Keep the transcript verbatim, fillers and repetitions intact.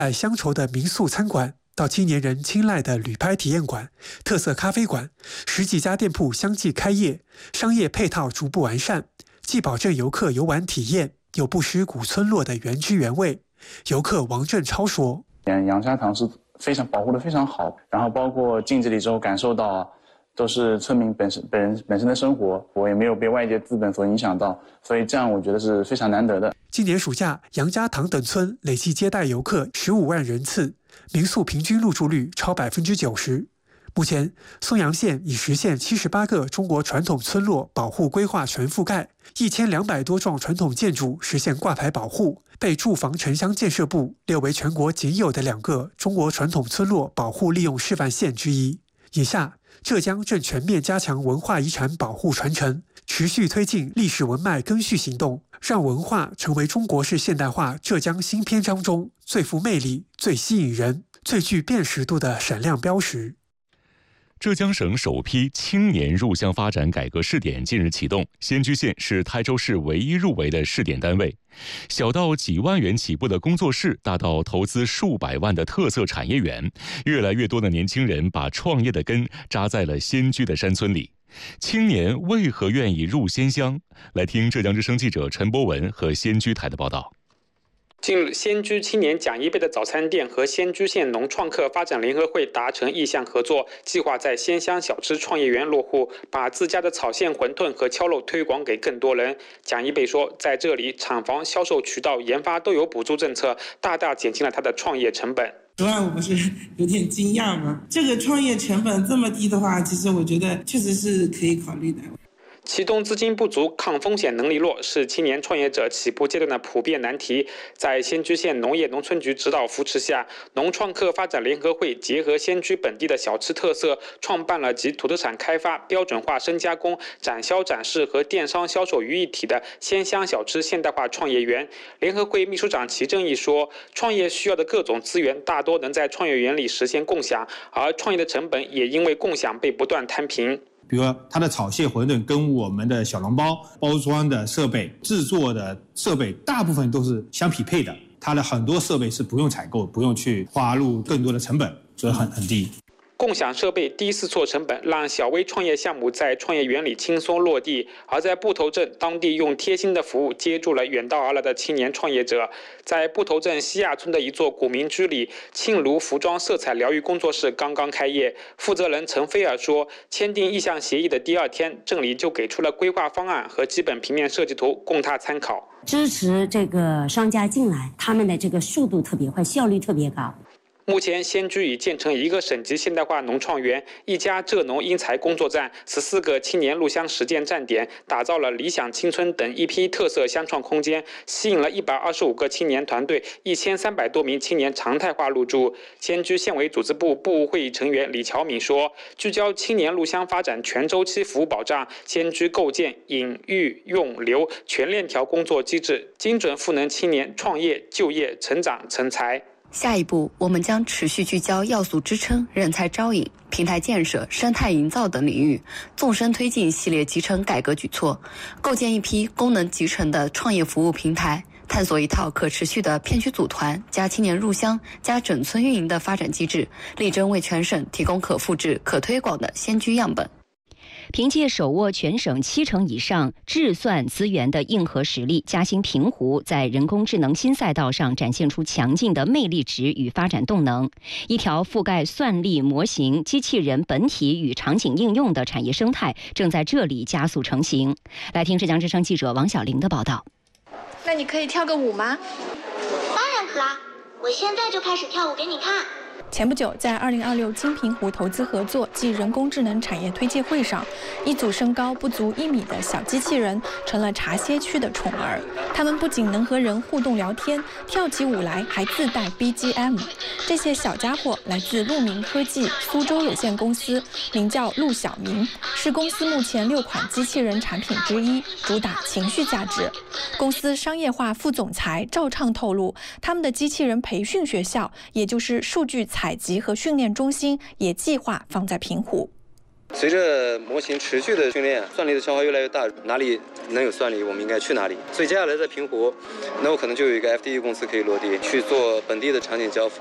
爱乡愁的民宿餐馆，到青年人青睐的旅拍体验馆、特色咖啡馆，十几家店铺相继开业，商业配套逐步完善，既保证游客游玩体验，又不失古村落的原汁原味。游客王振超说：“ 杨家塘是非常保护的非常好，然后包括进这里之后感受到。”都是村民本身本人本身的生活，我也没有被外界资本所影响到，所以这样我觉得是非常难得的。 今年暑假，杨家塘等村累计接待游客十五万人次，民宿平均入住率超百分之九十。目前，松阳县已实现七十八个中国传统村落保护规划全覆盖，一千两百多幢传统建筑实现挂牌保护，被住房城乡建设部列为全国仅有的两个中国传统村落保护利用示范县之一。以下，浙江正全面加强文化遗产保护传承，持续推进历史文脉更续行动，让文化成为中国式现代化浙江新篇章中最富魅力、最吸引人、最具辨识度的闪亮标识。 浙江省首批青年入乡发展改革试点近日启动，仙居县是台州市唯一入围的试点单位。小到几万元起步的工作室，大到投资数百万的特色产业园，越来越多的年轻人把创业的根扎在了仙居的山村里。青年为何愿意入仙乡？来听浙江之声记者陈博文和仙居台的报道。 近日，仙居青年讲一杯的早餐店和仙居县农创客发展联合会达成意向合作，计划在仙乡小吃创业园落户，把自家的草馅馄饨和敲肉推广给更多人。讲一杯说，在这里厂房、销售渠道、研发都有补助政策，大大减轻了他的创业成本。 昨晚我不是有点惊讶吗？这个创业成本这么低的话，其实我觉得确实是可以考虑的。 其中资金不足、抗风险能力弱是青年创业者起步阶段的普遍难题。在仙居县农业农村局指导扶持下，农创客发展联合会结合仙居本地的小吃特色，创办了集土特产开发、标准化深加工、展销展示和电商销售于一体的仙乡小吃现代化创业园。联合会秘书长齐正义说，创业需要的各种资源大多能在创业园里实现共享，而创业的成本也因为共享被不断摊平。 比如说它的炒蟹馄饨跟我们的小笼包包装的设备、制作的设备大部分都是相匹配的，它的很多设备是不用采购，不用去花入更多的成本，所以很很低。 共享设备、低试错成本，让小微创业项目在创业园里轻松落地。而在布头镇，当地用贴心的服务接住了远道而来的青年创业者。在布头镇西亚村的一座古民居里，沁庐服装色彩疗愈工作室刚刚开业。负责人陈菲尔说，签订意向协议的第二天，镇里就给出了规划方案和基本平面设计图供他参考。 支持这个商家进来，他们的这个速度特别快，效率特别高。 目前，仙居已建成一个省级现代化农创园，一家浙农因材工作站，十四个青年入乡实践站点，打造了理想青春等一批特色乡创空间，吸引了一百二十五个青年团队，一千三百多名青年常态化入驻。仙居县委组织部部务会议成员李乔敏说，聚焦青年入乡发展全周期服务保障，仙居构建引育用留全链条工作机制，精准赋能青年创业、就业、成长、成才。 下一步，我们将持续聚焦要素支撑、人才招引、平台建设、生态营造等领域，纵深推进系列集成改革举措，构建一批功能集成的创业服务平台，探索一套可持续的片区组团加青年入乡加整村运营的发展机制，力争为全省提供可复制、可推广的仙居样本。 凭借手握全省七成以上智算资源的硬核实力，嘉兴平湖在人工智能新赛道上展现出强劲的魅力值与发展动能。一条覆盖算力模型、机器人本体与场景应用的产业生态正在这里加速成型。来听浙江之声记者王小玲的报道。 那你可以跳个舞吗？ 当然可啦，我现在就开始跳舞给你看。 前不久，在二零二六金平湖投资合作暨人工智能产业推介会上，一组身高不足一米的小机器人成了茶歇区的宠儿。他们不仅能和人互动聊天，跳起舞来还自带 B G M。这些小家伙来自鹿鸣科技苏州有限公司，名叫陆小明，是公司目前六款机器人产品之一，主打情绪价值。公司商业化副总裁赵畅透露，他们的机器人培训学校，也就是数据采集和训练中心，也计划放在平湖。 随着模型持续的训练，算力的消耗越来越大，哪里能有算力，我们应该去哪里。所以接下来在平湖，那我可能就有一个 F D E 公司可以落地去做本地的场景交付。